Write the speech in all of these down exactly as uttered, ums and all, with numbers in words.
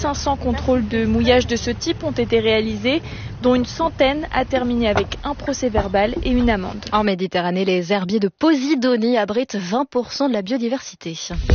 cinq cents contrôles de mouillage de ce type ont été réalisés, dont une centaine a terminé avec un procès verbal et une amende. En Méditerranée, les herbiers de Posidonie abritent vingt pour cent de la biodiversité.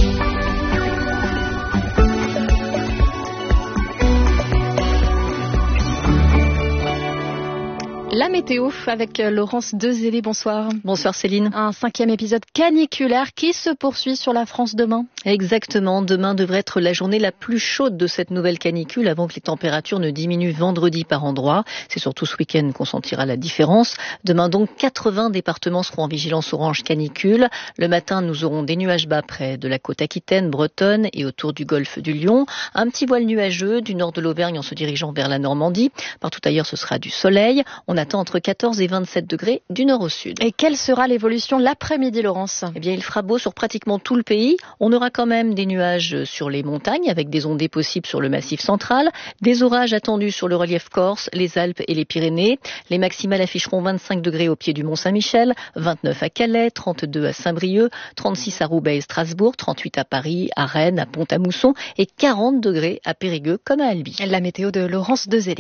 La météo avec Laurence Dezélé, bonsoir. Bonsoir Céline. Un cinquième épisode caniculaire qui se poursuit sur la France demain. Exactement, demain devrait être la journée la plus chaude de cette nouvelle canicule avant que les températures ne diminuent vendredi par endroit. C'est surtout ce week-end qu'on sentira la différence. Demain donc, quatre-vingts départements seront en vigilance orange canicule. Le matin, nous aurons des nuages bas près de la côte aquitaine, bretonne et autour du golfe du Lion. Un petit voile nuageux du nord de l'Auvergne en se dirigeant vers la Normandie. Partout ailleurs, ce sera du soleil. On attend entre quatorze et vingt-sept degrés du nord au sud. Et quelle sera l'évolution l'après-midi, Laurence ? Eh bien, il fera beau sur pratiquement tout le pays. On aura quand même des nuages sur les montagnes avec des ondées possibles sur le massif central, des orages attendus sur le relief corse, les Alpes et les Pyrénées. Les maximales afficheront vingt-cinq degrés au pied du Mont-Saint-Michel, vingt-neuf à Calais, trente-deux à Saint-Brieuc, trente-six à Roubaix et Strasbourg, trente-huit à Paris, à Rennes, à Pont-à-Mousson et quarante degrés à Périgueux comme à Albi. La météo de Laurence Dezélé.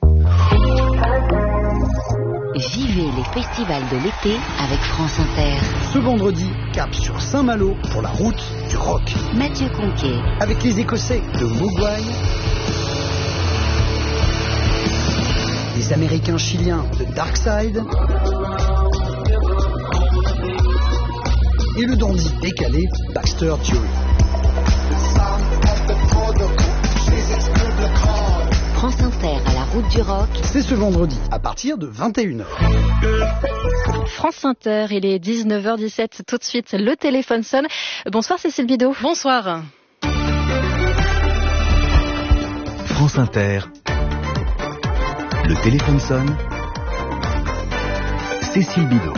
Vivez les festivals de l'été avec France Inter. Ce vendredi, cap sur Saint-Malo pour la route du rock. Mathieu Conquet. Avec les Écossais de Mogwai, les Américains chiliens de Darkside et le dandy décalé Baxter Dury. France Inter à la route du rock. C'est ce vendredi à partir de vingt et une heures. France Inter, il est dix-neuf heures dix-sept. Tout de suite, le téléphone sonne. Bonsoir Cécile Bidot. Bonsoir. France Inter. Le téléphone sonne. Cécile Bidot.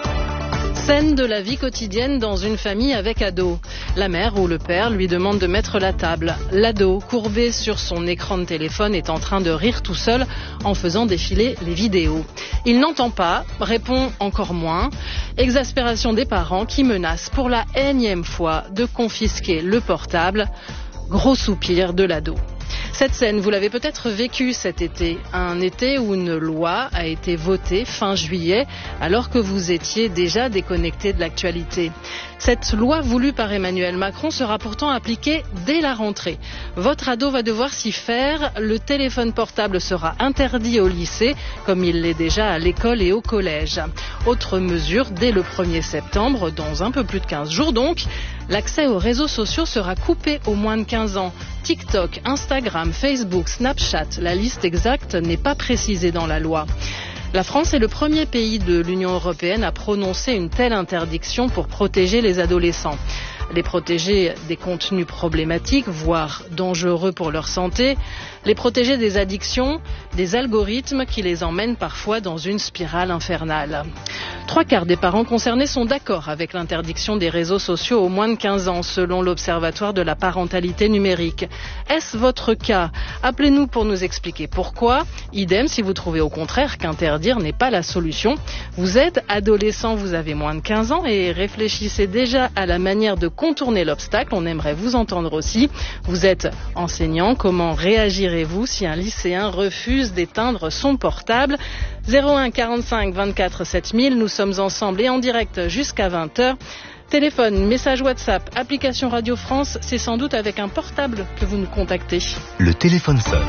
Scène de la vie quotidienne dans une famille avec ado. La mère ou le père lui demande de mettre la table. L'ado, courbé sur son écran de téléphone, est en train de rire tout seul en faisant défiler les vidéos. Il n'entend pas, répond encore moins. Exaspération des parents qui menacent pour la énième fois de confisquer le portable. Gros soupir de l'ado. Cette scène, vous l'avez peut-être vécue cet été, un été où une loi a été votée fin juillet, alors que vous étiez déjà déconnecté de l'actualité. Cette loi voulue par Emmanuel Macron sera pourtant appliquée dès la rentrée. Votre ado va devoir s'y faire, le téléphone portable sera interdit au lycée, comme il l'est déjà à l'école et au collège. Autre mesure, dès le premier septembre, dans un peu plus de quinze jours donc, l'accès aux réseaux sociaux sera coupé aux moins de quinze ans. TikTok, Instagram, Facebook, Snapchat, la liste exacte n'est pas précisée dans la loi. La France est le premier pays de l'Union européenne à prononcer une telle interdiction pour protéger les adolescents. Les protéger des contenus problématiques, voire dangereux pour leur santé, les protéger des addictions, des algorithmes qui les emmènent parfois dans une spirale infernale. Trois quarts des parents concernés sont d'accord avec l'interdiction des réseaux sociaux aux moins de quinze ans, selon l'Observatoire de la parentalité numérique. Est-ce votre cas ? Appelez-nous pour nous expliquer pourquoi. Idem si vous trouvez au contraire qu'interdire n'est pas la solution. Vous êtes adolescent, vous avez moins de quinze ans et réfléchissez déjà à la manière de contourner l'obstacle. On aimerait vous entendre aussi. Vous êtes enseignant, comment réagirez-vous si un lycéen refuse d'éteindre son portable ? zéro un quarante-cinq vingt-quatre sept mille, nous sommes ensemble et en direct jusqu'à vingt heures. Téléphone, message WhatsApp, application Radio France, c'est sans doute avec un portable que vous nous contactez. Le téléphone sonne.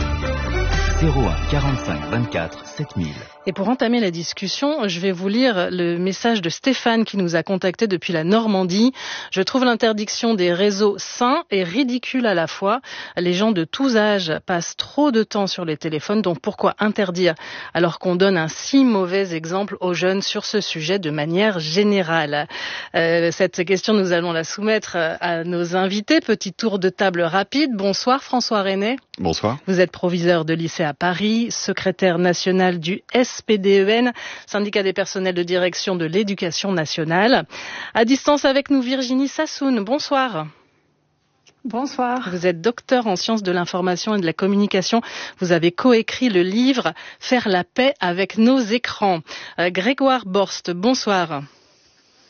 zéro un quarante-cinq vingt-quatre sept mille. Et pour entamer la discussion, je vais vous lire le message de Stéphane qui nous a contacté depuis la Normandie. Je trouve l'interdiction des réseaux sains et ridicule à la fois. Les gens de tous âges passent trop de temps sur les téléphones, donc pourquoi interdire alors qu'on donne un si mauvais exemple aux jeunes sur ce sujet de manière générale. Euh, cette question, nous allons la soumettre à nos invités. Petit tour de table rapide. Bonsoir François René. Bonsoir. Vous êtes proviseur de lycée à Paris, secrétaire national du S P D E N, syndicat des personnels de direction de l'éducation nationale. À distance avec nous, Virginie Sassoun. Bonsoir. Bonsoir. Vous êtes docteur en sciences de l'information et de la communication. Vous avez coécrit le livre « Faire la paix avec nos écrans ». Euh, Grégoire Borst, bonsoir.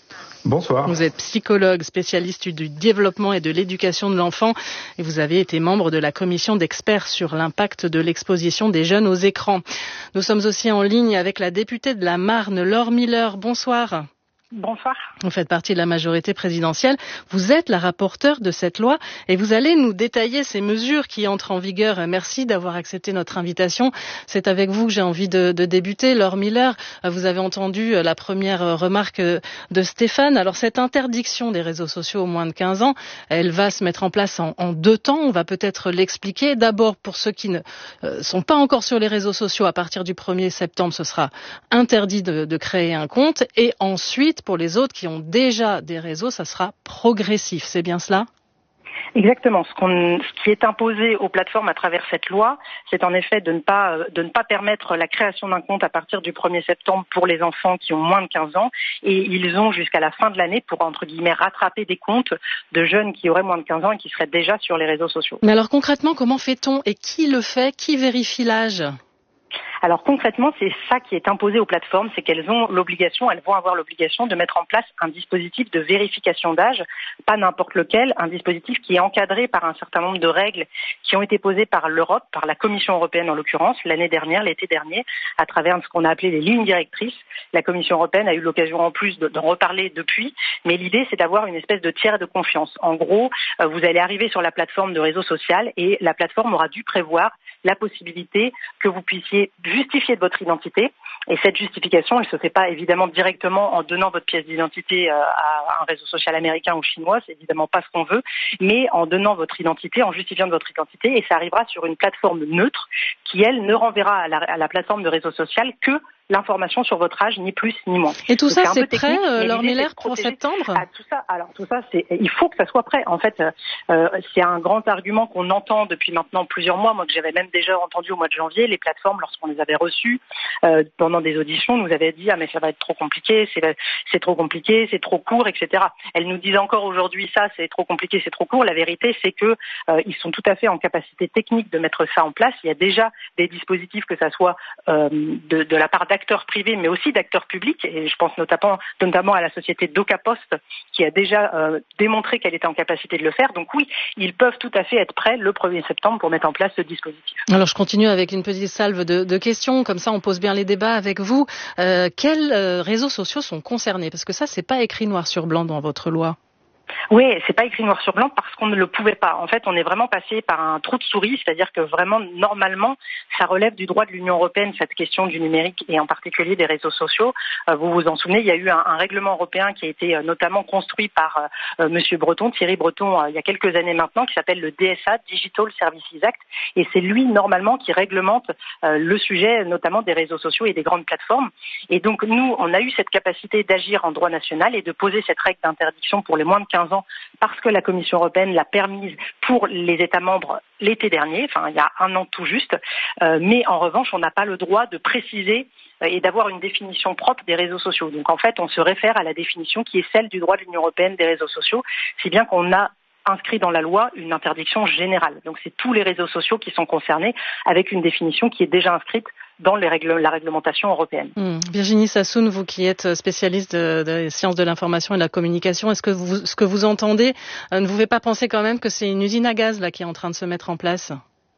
Bonsoir. Vous êtes psychologue, spécialiste du développement et de l'éducation de l'enfant et vous avez été membre de la commission d'experts sur l'impact de l'exposition des jeunes aux écrans. Nous sommes aussi en ligne avec la députée de la Marne, Laure Miller. Bonsoir. Bonsoir. Vous faites partie de la majorité présidentielle. Vous êtes la rapporteure de cette loi et vous allez nous détailler ces mesures qui entrent en vigueur. Merci d'avoir accepté notre invitation. C'est avec vous que j'ai envie de, de débuter. Laure Miller, vous avez entendu la première remarque de Stéphane. Alors cette interdiction des réseaux sociaux aux moins de quinze ans, elle va se mettre en place en, en deux temps. On va peut-être l'expliquer. D'abord, pour ceux qui ne euh, sont pas encore sur les réseaux sociaux, à partir du premier septembre, ce sera interdit de, de créer un compte. Et ensuite, pour les autres qui ont déjà des réseaux, ça sera progressif. C'est bien cela ? Exactement. Ce, qu'on, ce qui est imposé aux plateformes à travers cette loi, c'est en effet de ne pas de ne pas permettre la création d'un compte à partir du premier septembre pour les enfants qui ont moins de quinze ans, et ils ont jusqu'à la fin de l'année pour, entre guillemets, rattraper des comptes de jeunes qui auraient moins de quinze ans et qui seraient déjà sur les réseaux sociaux. Mais alors concrètement, comment fait-on et qui le fait ? Qui vérifie l'âge ? Alors concrètement, c'est ça qui est imposé aux plateformes, c'est qu'elles ont l'obligation, elles vont avoir l'obligation de mettre en place un dispositif de vérification d'âge, pas n'importe lequel, un dispositif qui est encadré par un certain nombre de règles qui ont été posées par l'Europe, par la Commission européenne en l'occurrence, l'année dernière, l'été dernier, à travers ce qu'on a appelé les lignes directrices. La Commission européenne a eu l'occasion en plus d'en reparler depuis, mais l'idée c'est d'avoir une espèce de tiers de confiance. En gros, vous allez arriver sur la plateforme de réseau social et la plateforme aura dû prévoir la possibilité que vous puissiez justifier de votre identité. Et cette justification, elle ne se fait pas évidemment directement en donnant votre pièce d'identité à un réseau social américain ou chinois, c'est évidemment pas ce qu'on veut, mais en donnant votre identité, en justifiant de votre identité, et ça arrivera sur une plateforme neutre qui, elle, ne renverra à la, à la plateforme de réseau social que l'information sur votre âge, ni plus ni moins. Et tout Donc, ça, c'est, c'est prêt, euh, Laure Miller, pour septembre ah, tout ça, alors tout ça, c'est, il faut que ça soit prêt. En fait, euh, c'est un grand argument qu'on entend depuis maintenant plusieurs mois. Moi, que j'avais même déjà entendu au mois de janvier, les plateformes, lorsqu'on les avait reçues euh, pendant des auditions, nous avaient dit ah mais ça va être trop compliqué, c'est, c'est trop compliqué, c'est trop court, et cetera. Elles nous disent encore aujourd'hui ça, c'est trop compliqué, c'est trop court. La vérité, c'est que euh, ils sont tout à fait en capacité technique de mettre ça en place. Il y a déjà des dispositifs, que ça soit euh, de, de la part d'acteurs privés, mais aussi d'acteurs publics, et je pense notamment, notamment à la société DocaPost, qui a déjà euh, démontré qu'elle était en capacité de le faire. Donc oui, ils peuvent tout à fait être prêts le premier septembre pour mettre en place ce dispositif. Alors je continue avec une petite salve de, de questions, comme ça on pose bien les débats avec vous. Euh, quels euh, réseaux sociaux sont concernés ? Parce que ça, c'est pas écrit noir sur blanc dans votre loi. Oui, c'est pas écrit noir sur blanc parce qu'on ne le pouvait pas. En fait, on est vraiment passé par un trou de souris, c'est-à-dire que vraiment, normalement, ça relève du droit de l'Union européenne, cette question du numérique et en particulier des réseaux sociaux. Euh, vous vous en souvenez, il y a eu un, un règlement européen qui a été euh, notamment construit par euh, Monsieur Breton, Thierry Breton, euh, il y a quelques années maintenant, qui s'appelle le D S A, Digital Services Act, et c'est lui, normalement, qui réglemente euh, le sujet, notamment des réseaux sociaux et des grandes plateformes. Et donc, nous, on a eu cette capacité d'agir en droit national et de poser cette règle d'interdiction pour les moins de quinze ans parce que la Commission européenne l'a permise pour les États membres l'été dernier, enfin il y a un an tout juste, euh, mais en revanche on n'a pas le droit de préciser euh, et d'avoir une définition propre des réseaux sociaux. Donc en fait on se réfère à la définition qui est celle du droit de l'Union européenne des réseaux sociaux, si bien qu'on a inscrit dans la loi une interdiction générale. Donc c'est tous les réseaux sociaux qui sont concernés avec une définition qui est déjà inscrite dans les règles, la réglementation européenne. Mmh. Virginie Sassoon, vous qui êtes spécialiste de, de sciences de l'information et de la communication, est-ce que vous, ce que vous entendez euh, ne vous fait pas penser quand même que c'est une usine à gaz là qui est en train de se mettre en place ?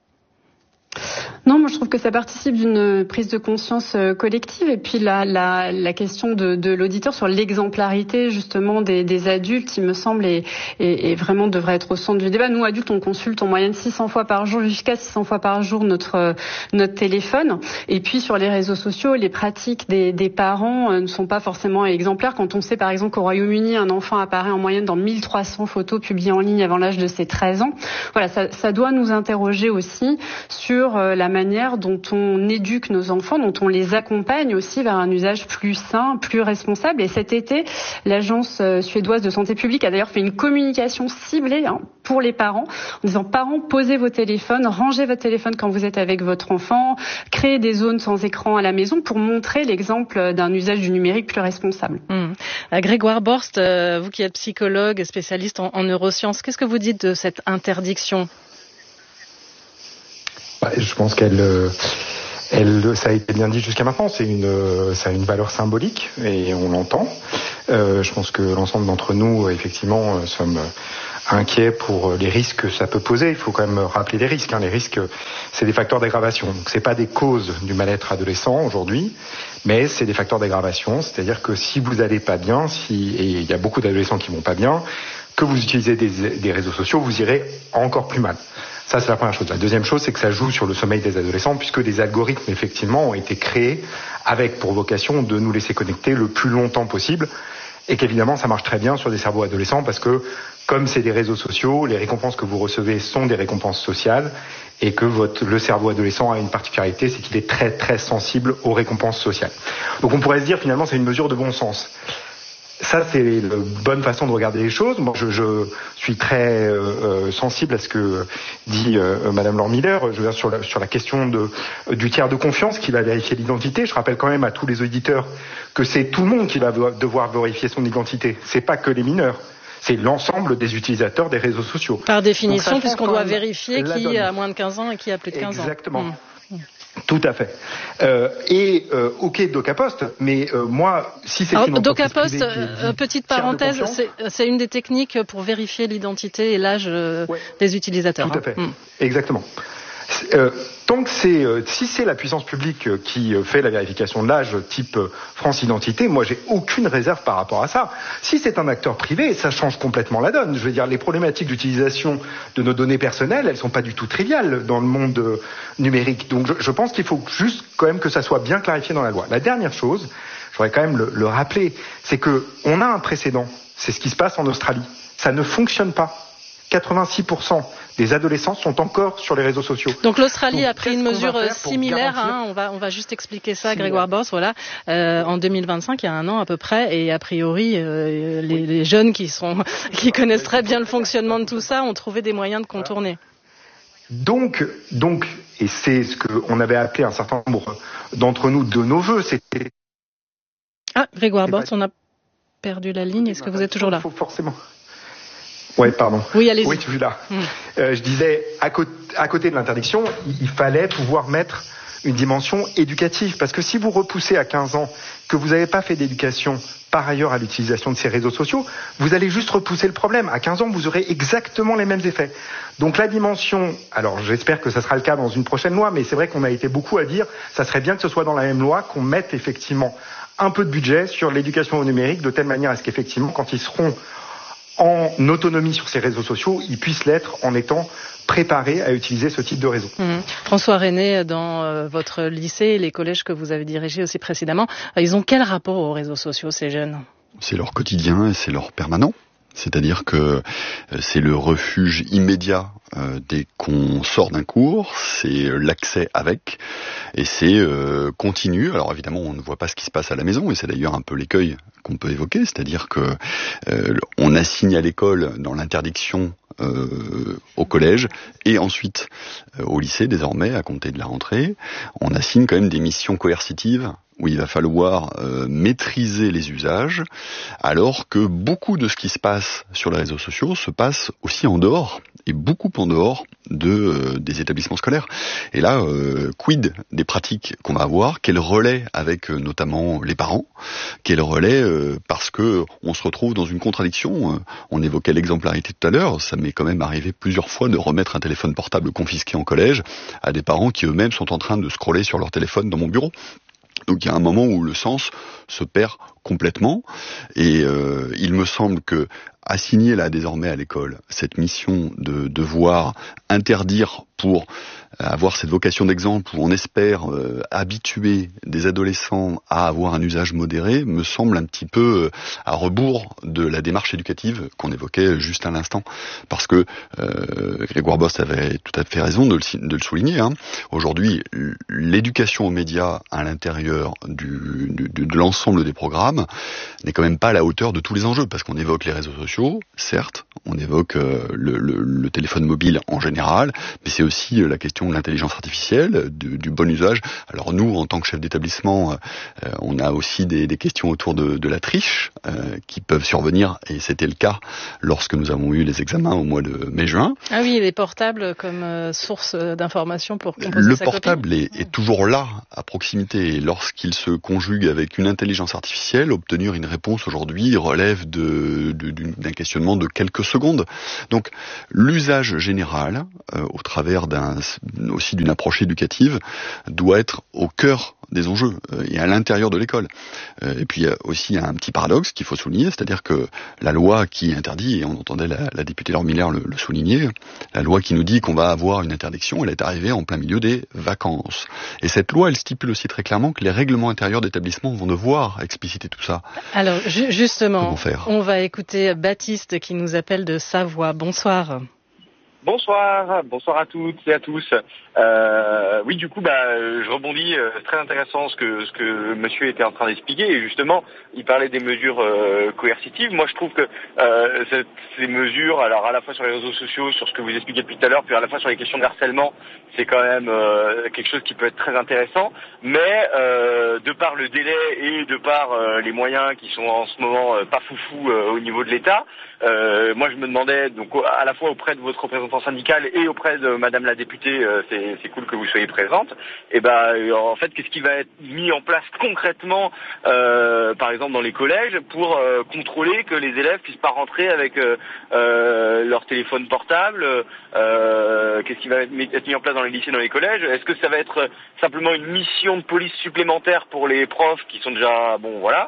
Non, moi je trouve que ça participe d'une prise de conscience collective et puis la, la, la question de, de l'auditeur sur l'exemplarité justement des, des adultes, il me semble, et, et, et vraiment devrait être au centre du débat. Nous adultes, on consulte en moyenne six cents fois par jour, jusqu'à six cents fois par jour notre notre téléphone. Et puis sur les réseaux sociaux, les pratiques des, des parents ne sont pas forcément exemplaires. Quand on sait par exemple qu'au Royaume-Uni, un enfant apparaît en moyenne dans mille trois cents photos publiées en ligne avant l'âge de ses treize ans. Voilà, ça, ça doit nous interroger aussi sur la manière dont on éduque nos enfants, dont on les accompagne aussi vers un usage plus sain, plus responsable. Et cet été, l'Agence suédoise de santé publique a d'ailleurs fait une communication ciblée hein, pour les parents, en disant « Parents, posez vos téléphones, rangez votre téléphone quand vous êtes avec votre enfant, créez des zones sans écran à la maison pour montrer l'exemple d'un usage du numérique plus responsable. Mmh. » Grégoire Borst, euh, vous qui êtes psychologue, spécialiste en, en neurosciences, qu'est-ce que vous dites de cette interdiction ? Je pense qu'elle, elle, ça a été bien dit jusqu'à maintenant. C'est une, ça a une valeur symbolique et on l'entend. Euh, je pense que l'ensemble d'entre nous, effectivement, euh, sommes inquiets pour les risques que ça peut poser. Il faut quand même rappeler les risques. Hein. Les risques, c'est des facteurs d'aggravation. Donc, c'est pas des causes du mal-être adolescent aujourd'hui, mais c'est des facteurs d'aggravation. C'est-à-dire que si vous allez pas bien, si, et il y a beaucoup d'adolescents qui vont pas bien, que vous utilisez des, des réseaux sociaux, vous irez encore plus mal. Ça, c'est la première chose. La deuxième chose, c'est que ça joue sur le sommeil des adolescents, puisque des algorithmes, effectivement, ont été créés avec pour vocation de nous laisser connecter le plus longtemps possible, et qu'évidemment, ça marche très bien sur des cerveaux adolescents, parce que, comme c'est des réseaux sociaux, les récompenses que vous recevez sont des récompenses sociales, et que votre, le cerveau adolescent a une particularité, c'est qu'il est très, très sensible aux récompenses sociales. Donc, on pourrait se dire, finalement, c'est une mesure de bon sens. Ça, c'est la bonne façon de regarder les choses. Moi, je, je suis très euh, sensible à ce que dit euh, Madame Laure Miller. Je veux dire, sur la, sur la question de, du tiers de confiance qui va vérifier l'identité. Je rappelle quand même à tous les auditeurs que c'est tout le monde qui va devoir vérifier son identité. C'est pas que les mineurs. C'est l'ensemble des utilisateurs des réseaux sociaux. Par définition, puisqu'on doit vérifier qui a moins de quinze ans et qui a plus de quinze ans. Exactement. Mmh. Tout à fait. Euh, et euh, ok DocaPost, mais euh, moi, si c'est Alors, une entreprise DocaPost, privée qui euh, petite parenthèse, c'est, c'est une des techniques pour vérifier l'identité et l'âge euh, ouais. des utilisateurs. Tout à fait. Hein. Exactement. Euh, tant que c'est, euh, si c'est la puissance publique euh, qui euh, fait la vérification de l'âge type euh, France Identité, moi j'ai aucune réserve par rapport à ça. Si c'est un acteur privé, ça change complètement la donne. Je veux dire, les problématiques d'utilisation de nos données personnelles, elles sont pas du tout triviales dans le monde euh, numérique. Donc je, je pense qu'il faut juste quand même que ça soit bien clarifié dans la loi. La dernière chose, je voudrais quand même le, le rappeler, c'est que on a un précédent. C'est ce qui se passe en Australie. Ça ne fonctionne pas. quatre-vingt-six pour cent des adolescents sont encore sur les réseaux sociaux. Donc l'Australie Donc, a pris une mesure similaire. Hein, on va on va juste expliquer ça, similaire. Grégoire Boss. Voilà, euh, en deux mille vingt-cinq, il y a un an à peu près, et a priori, euh, les, oui. les jeunes qui sont qui connaissent très bien le fonctionnement de tout ça ont trouvé des moyens de contourner. Donc donc et c'est ce qu'on avait appelé un certain nombre d'entre nous de nos voeux. C'était ah Grégoire Boss, on a perdu la ligne. Est-ce que vous êtes toujours là? Il faut forcément. Ouais, pardon. Oui, allez-y. Oui, tu es là. Mmh. Euh, je disais, à côté, à côté de l'interdiction, il, il fallait pouvoir mettre une dimension éducative. Parce que si vous repoussez à quinze ans que vous n'avez pas fait d'éducation par ailleurs à l'utilisation de ces réseaux sociaux, vous allez juste repousser le problème. À quinze ans, vous aurez exactement les mêmes effets. Donc la dimension, alors j'espère que ça sera le cas dans une prochaine loi, mais c'est vrai qu'on a été beaucoup à dire, ça serait bien que ce soit dans la même loi, qu'on mette effectivement un peu de budget sur l'éducation au numérique, de telle manière à ce qu'effectivement, quand ils seront en autonomie sur ces réseaux sociaux, ils puissent l'être en étant préparés à utiliser ce type de réseau. Mmh. François René, dans euh, votre lycée et les collèges que vous avez dirigés aussi précédemment, euh, ils ont quel rapport aux réseaux sociaux, ces jeunes? C'est leur quotidien et c'est leur permanent. C'est-à-dire que c'est le refuge immédiat euh, dès qu'on sort d'un cours, c'est l'accès avec, et c'est euh, continu. Alors évidemment, on ne voit pas ce qui se passe à la maison, et c'est d'ailleurs un peu l'écueil qu'on peut évoquer, c'est-à-dire que euh, on assigne à l'école dans l'interdiction Euh, au collège et ensuite euh, au lycée désormais à compter de la rentrée, on assigne quand même des missions coercitives où il va falloir euh, maîtriser les usages, alors que beaucoup de ce qui se passe sur les réseaux sociaux se passe aussi en dehors, et beaucoup en dehors de, euh, des établissements scolaires. Et là, euh, quid des pratiques qu'on va avoir, quel relais avec euh, notamment les parents, quel relais euh, parce que on se retrouve dans une contradiction. Euh, on évoquait l'exemplarité tout à l'heure, ça m'est quand même arrivé plusieurs fois de remettre un téléphone portable confisqué en collège à des parents qui eux-mêmes sont en train de scroller sur leur téléphone dans mon bureau. Donc il y a un moment où le sens se perd complètement, et euh, il me semble que assigner là désormais à l'école cette mission de devoir interdire pour avoir cette vocation d'exemple où on espère euh, habituer des adolescents à avoir un usage modéré me semble un petit peu euh, à rebours de la démarche éducative qu'on évoquait juste à l'instant, parce que euh, Grégoire Bost avait tout à fait raison de le, de le souligner, hein. Aujourd'hui, l'éducation aux médias à l'intérieur du, du, de l'ensemble des programmes n'est quand même pas à la hauteur de tous les enjeux, parce qu'on évoque les réseaux sociaux, sociaux, certes, on évoque euh, le, le, le téléphone mobile en général, mais c'est aussi euh, la question de l'intelligence artificielle, du, du bon usage. Alors nous, en tant que chef d'établissement, euh, on a aussi des, des questions autour de, de la triche euh, qui peuvent survenir, et c'était le cas lorsque nous avons eu les examens au mois de mai-juin. Ah oui, les portables comme euh, source d'information pour composer Le sa portable copie. est, est toujours là, à proximité, et lorsqu'il se conjugue avec une intelligence artificielle, obtenir une réponse aujourd'hui relève de, de, d'un questionnement de quelques secondes. Donc l'usage général, euh, au travers d'un, aussi d'une approche éducative, doit être au cœur des enjeux euh, et à l'intérieur de l'école. Euh, et puis il y a aussi un petit paradoxe qu'il faut souligner, c'est-à-dire que la loi qui interdit, et on entendait la, la députée Laure Miller le, le souligner, la loi qui nous dit qu'on va avoir une interdiction, elle est arrivée en plein milieu des vacances. Et cette loi, elle stipule aussi très clairement que les règlements intérieurs d'établissement vont devoir expliciter tout ça. Alors ju- justement, Comment faire ? On va écouter Baptiste qui nous appelle de Savoie. Bonsoir. Bonsoir, bonsoir à toutes et à tous. Euh, oui, du coup, bah, je rebondis. Euh, très intéressant ce que ce que Monsieur était en train d'expliquer. Et justement, il parlait des mesures euh, coercitives. Moi, je trouve que euh, cette, ces mesures, alors à la fois sur les réseaux sociaux, sur ce que vous expliquez depuis tout à l'heure, puis à la fois sur les questions de harcèlement, c'est quand même euh, quelque chose qui peut être très intéressant. Mais euh, de par le délai et de par euh, les moyens qui sont en ce moment euh, pas foufou euh, au niveau de l'État, euh, moi, je me demandais donc à la fois auprès de votre représentant syndical et auprès de Madame la députée, euh, c'est, c'est cool que vous soyez présente. Et ben, euh, en fait, qu'est-ce qui va être mis en place concrètement, euh, par exemple dans les collèges, pour euh, contrôler que les élèves puissent pas rentrer avec euh, euh, leur téléphone portable. Euh, qu'est-ce qui va être mis, être mis en place dans les lycées, dans les collèges? Est-ce que ça va être simplement une mission de police supplémentaire pour les profs qui sont déjà, bon, voilà.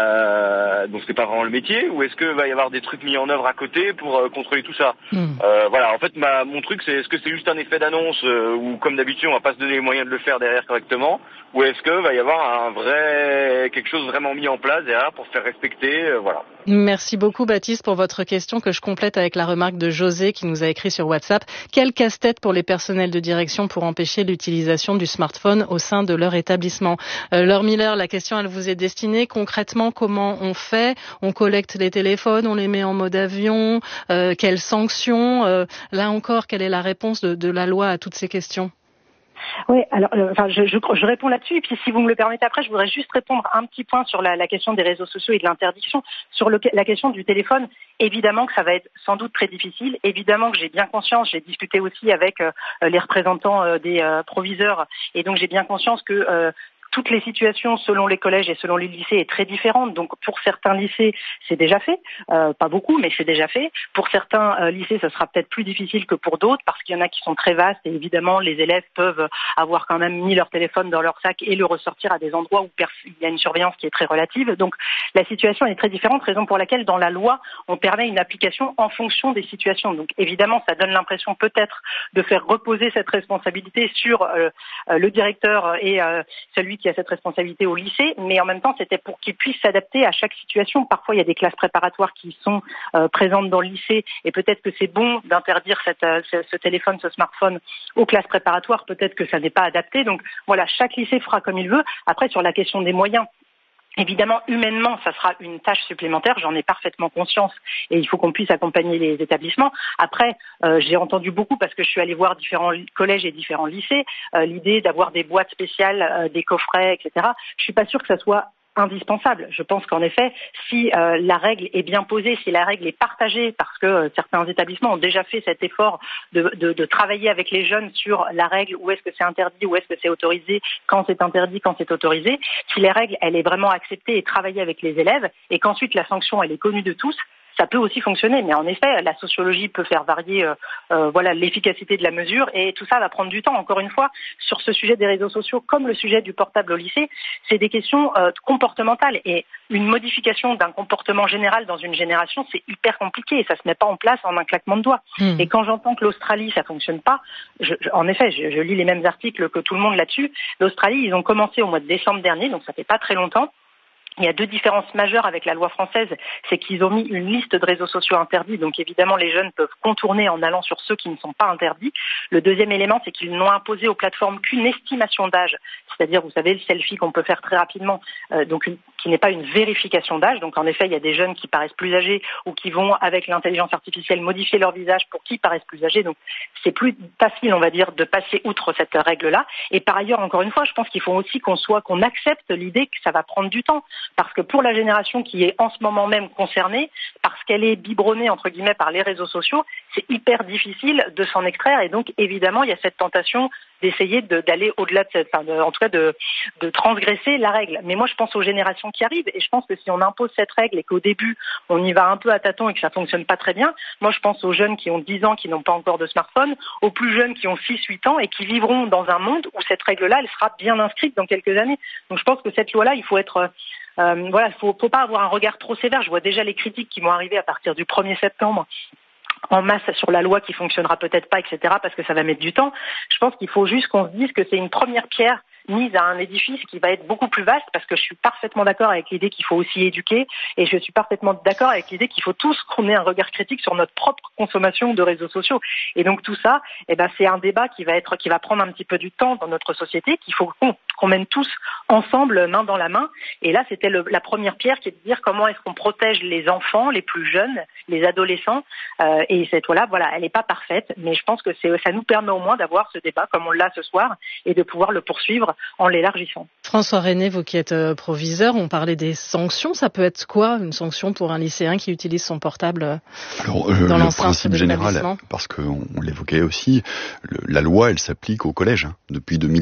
Euh, donc c'est pas vraiment le métier, ou est-ce que va y avoir des trucs mis en œuvre à côté pour euh, contrôler tout ça? mmh. euh, Voilà, en fait, ma, mon truc, c'est est-ce que c'est juste un effet d'annonce euh, où, comme d'habitude, on va pas se donner les moyens de le faire derrière correctement, ou est-ce que va y avoir un vrai quelque chose vraiment mis en place derrière pour faire respecter, euh, voilà. Merci beaucoup Baptiste pour votre question que je complète avec la remarque de José qui nous a écrit sur WhatsApp. Quel casse-tête pour les personnels de direction pour empêcher l'utilisation du smartphone au sein de leur établissement? euh, Laure Miller, la question elle vous est destinée. Concrètement, comment on fait? On collecte les téléphones, on les met en mode avion, euh, quelles sanctions? euh, Là encore, quelle est la réponse de, de la loi à toutes ces questions? Oui, alors, euh, enfin, je, je, je réponds là-dessus. Et puis, si vous me le permettez, après, je voudrais juste répondre un petit point sur la, la question des réseaux sociaux et de l'interdiction. Sur le, la question du téléphone, évidemment que ça va être sans doute très difficile. Évidemment que j'ai bien conscience, j'ai discuté aussi avec euh, les représentants euh, des euh, proviseurs, et donc j'ai bien conscience que euh, toutes les situations selon les collèges et selon les lycées est très différente. Donc pour certains lycées, c'est déjà fait, euh, pas beaucoup, mais c'est déjà fait. Pour certains euh, lycées, ça sera peut-être plus difficile que pour d'autres parce qu'il y en a qui sont très vastes et évidemment les élèves peuvent avoir quand même mis leur téléphone dans leur sac et le ressortir à des endroits où il y a une surveillance qui est très relative. Donc la situation est très différente, raison pour laquelle dans la loi, on permet une application en fonction des situations. Donc évidemment, ça donne l'impression peut-être de faire reposer cette responsabilité sur euh, le directeur et euh, celui qui a cette responsabilité au lycée, mais en même temps, c'était pour qu'ils puissent s'adapter à chaque situation. Parfois, il y a des classes préparatoires qui sont euh, présentes dans le lycée et peut-être que c'est bon d'interdire cette, euh, ce, ce téléphone, ce smartphone aux classes préparatoires. Peut-être que ça n'est pas adapté. Donc voilà, chaque lycée fera comme il veut. Après, sur la question des moyens, évidemment, humainement, ça sera une tâche supplémentaire, j'en ai parfaitement conscience et il faut qu'on puisse accompagner les établissements. Après, euh, j'ai entendu beaucoup, parce que je suis allée voir différents collèges et différents lycées, euh, l'idée d'avoir des boîtes spéciales, euh, des coffrets, et cetera. Je suis pas sûre que ça soit indispensable. Je pense qu'en effet, si euh, la règle est bien posée, si la règle est partagée, parce que euh, certains établissements ont déjà fait cet effort de, de, de travailler avec les jeunes sur la règle, où est-ce que c'est interdit, où est-ce que c'est autorisé, quand c'est interdit, quand c'est autorisé, si la règle, elle est vraiment acceptée et travaillée avec les élèves, et qu'ensuite la sanction, elle est connue de tous, ça peut aussi fonctionner. Mais en effet, la sociologie peut faire varier euh, euh, voilà, l'efficacité de la mesure, et tout ça va prendre du temps. Encore une fois, sur ce sujet des réseaux sociaux, comme le sujet du portable au lycée, c'est des questions euh, comportementales, et une modification d'un comportement général dans une génération, c'est hyper compliqué, et ça se met pas en place en un claquement de doigts. Mmh. Et quand j'entends que l'Australie, ça fonctionne pas, je, je, en effet, je, je lis les mêmes articles que tout le monde là-dessus. L'Australie, ils ont commencé au mois de décembre dernier, donc ça fait pas très longtemps. Il y a deux différences majeures avec la loi française, c'est qu'ils ont mis une liste de réseaux sociaux interdits, donc évidemment les jeunes peuvent contourner en allant sur ceux qui ne sont pas interdits. Le deuxième élément, c'est qu'ils n'ont imposé aux plateformes qu'une estimation d'âge, c'est-à-dire, vous savez, le selfie qu'on peut faire très rapidement, euh, donc une, qui n'est pas une vérification d'âge. Donc en effet, il y a des jeunes qui paraissent plus âgés ou qui vont, avec l'intelligence artificielle, modifier leur visage pour qu'ils paraissent plus âgés. Donc c'est plus facile, on va dire, de passer outre cette règle-là. Et par ailleurs, encore une fois, je pense qu'il faut aussi qu'on soit, qu'on accepte l'idée que ça va prendre du temps. Parce que pour la génération qui est en ce moment même concernée, parce qu'elle est biberonnée, entre guillemets, par les réseaux sociaux, c'est hyper difficile de s'en extraire. Et donc, évidemment, il y a cette tentation d'essayer de, d'aller au-delà de cette, enfin, de, en tout cas, de, de transgresser la règle. Mais moi, je pense aux générations qui arrivent. Et je pense que si on impose cette règle et qu'au début, on y va un peu à tâtons et que ça fonctionne pas très bien, moi, je pense aux jeunes qui ont dix ans, qui n'ont pas encore de smartphone, aux plus jeunes qui ont six huit ans et qui vivront dans un monde où cette règle-là, elle sera bien inscrite dans quelques années. Donc, je pense que cette loi-là, il faut être... Euh, voilà, faut, faut pas avoir un regard trop sévère. Je vois déjà les critiques qui vont arriver à partir du premier septembre en masse sur la loi qui fonctionnera peut-être pas, et cetera, parce que ça va mettre du temps. Je pense qu'il faut juste qu'on se dise que c'est une première pierre mise à un édifice qui va être beaucoup plus vaste, parce que je suis parfaitement d'accord avec l'idée qu'il faut aussi éduquer, et je suis parfaitement d'accord avec l'idée qu'il faut tous qu'on ait un regard critique sur notre propre consommation de réseaux sociaux. Et donc tout ça, eh ben, c'est un débat qui va être, qui va prendre un petit peu du temps dans notre société, qu'il faut qu'on, qu'on mène tous ensemble, main dans la main. Et là, c'était le, la première pierre, qui est de dire comment est-ce qu'on protège les enfants, les plus jeunes, les adolescents. Euh, et cette loi-là, voilà, elle n'est pas parfaite, mais je pense que c'est, ça nous permet au moins d'avoir ce débat comme on l'a ce soir et de pouvoir le poursuivre en l'élargissant. François René, vous qui êtes proviseur, on parlait des sanctions. Ça peut être quoi, une sanction pour un lycéen qui utilise son portable Alors, euh, dans le l'enceinte principe de général, l'établissement ? parce qu'on l'évoquait aussi, le, la loi, elle s'applique au collège hein, depuis deux mille.